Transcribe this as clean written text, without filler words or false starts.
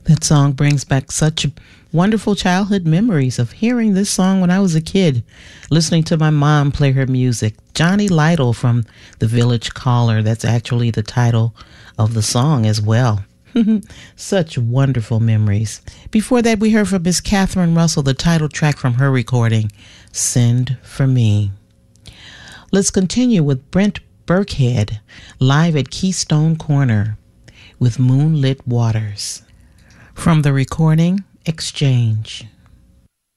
That song brings back such wonderful childhood memories of hearing this song when I was a kid, listening to my mom play her music. Johnny Lytle from The Village Caller. That's actually the title of the song as well. Such wonderful memories. Before that, we heard from Miss Catherine Russell, the title track from her recording, Send for Me. Let's continue with Brent Burkhead, live at Keystone Corner with Moonlit Waters. From the recording, Exchange.